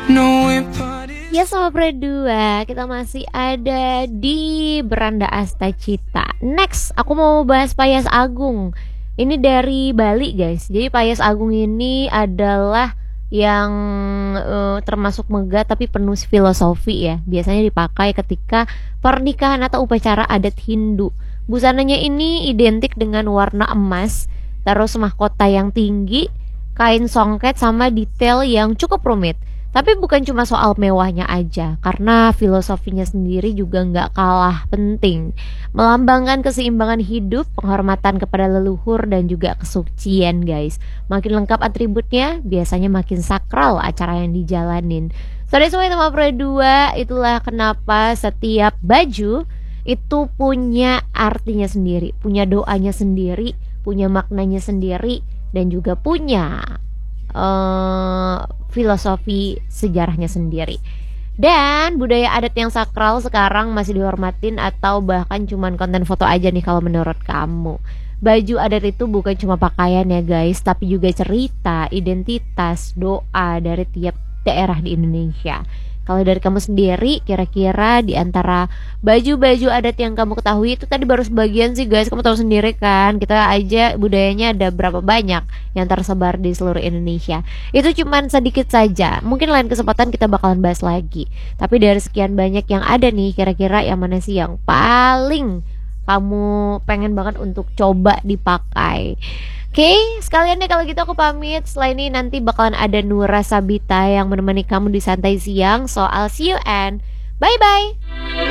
Ya sama berdua, kita masih ada di Beranda Astacita. Next, aku mau bahas Payas Agung. Ini dari Bali guys. Jadi Payas Agung ini adalah yang termasuk megah tapi penuh filosofi ya. Biasanya dipakai ketika pernikahan atau upacara adat Hindu. Busananya ini identik dengan warna emas, terus mahkota yang tinggi, kain songket sama detail yang cukup rumit. Tapi bukan cuma soal mewahnya aja, karena filosofinya sendiri juga nggak kalah penting. Melambangkan keseimbangan hidup, penghormatan kepada leluhur, dan juga kesucian guys. Makin lengkap atributnya, biasanya makin sakral acara yang dijalanin. Sorry semua teman berdua, itulah kenapa setiap baju itu punya artinya sendiri, punya doanya sendiri, punya maknanya sendiri, dan juga punya filosofi sejarahnya sendiri. Dan budaya adat yang sakral sekarang masih dihormatin atau bahkan cuman konten foto aja nih kalau menurut kamu. Baju adat itu bukan cuma pakaian ya guys, tapi juga cerita, identitas, doa dari tiap daerah di Indonesia. Kalau dari kamu sendiri, kira-kira di antara baju-baju adat yang kamu ketahui itu tadi baru sebagian sih guys. Kamu tahu sendiri kan, kita aja budayanya ada berapa banyak yang tersebar di seluruh Indonesia. Itu cuman sedikit saja. Mungkin lain kesempatan kita bakalan bahas lagi. Tapi dari sekian banyak yang ada nih, kira-kira yang mana sih yang paling kamu pengen banget untuk coba dipakai? Oke, sekalian deh kalau gitu aku pamit. Setelah ini nanti bakalan ada Nura Sabita yang menemani kamu di santai siang. So I'll see you and bye-bye.